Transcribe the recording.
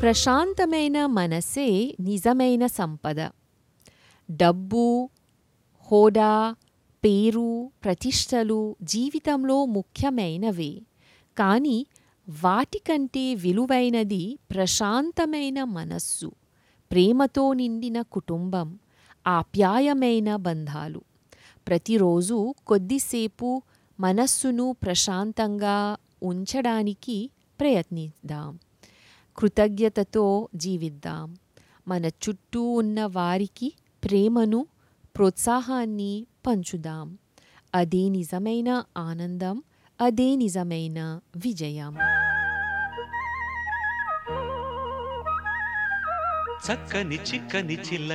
ప్రశాంతమైన మనసే నిజమైన సంపద. డబ్బు, హోదా, పేరు, ప్రతిష్టలు జీవితంలో ముఖ్యమైనవే. కానీ వాటికంటే విలువైనది ప్రశాంతమైన మనస్సు, ప్రేమతో నిండిన కుటుంబం, ఆప్యాయమైన బంధాలు. ప్రతిరోజు కొద్దిసేపు మనస్సును ప్రశాంతంగా ఉంచడానికి ప్రయత్నిద్దాం. కృతజ్ఞతతో జీవిద్దాం. మన చుట్టూ ఉన్న వారికి ప్రేమను, ప్రోత్సాహాన్ని పంచుదాం. అదే నిజమైన ఆనందం, అదే నిజమైన విజయం. చక్కని చిక్కని చిల్ల